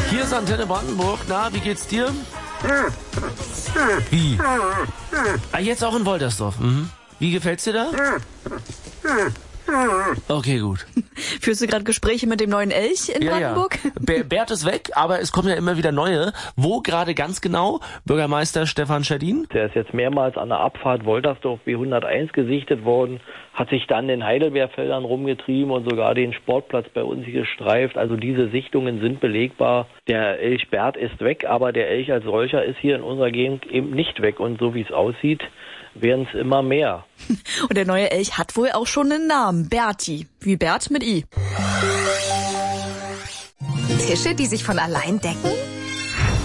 Hier ist Antenne Brandenburg. Na, wie geht's dir? Wie? Ah, jetzt auch in Woltersdorf. Mhm. Wie gefällt's dir da? Okay, gut. Führst du gerade Gespräche mit dem neuen Elch in Brandenburg? Ja. Bert ist weg, aber es kommen ja immer wieder neue. Wo gerade ganz genau? Bürgermeister Stefan Scherdin? Der ist jetzt mehrmals an der Abfahrt Woltersdorf B101 gesichtet worden, hat sich dann in Heidelbeerfeldern rumgetrieben und sogar den Sportplatz bei uns gestreift. Also diese Sichtungen sind belegbar. Der Elch Bert ist weg, aber der Elch als solcher ist hier in unserer Gegend eben nicht weg. Und so wie es aussieht, werden es immer mehr. Und der neue Elch hat wohl auch schon einen Namen. Berti. Wie Bert mit I. Tische, die sich von allein decken?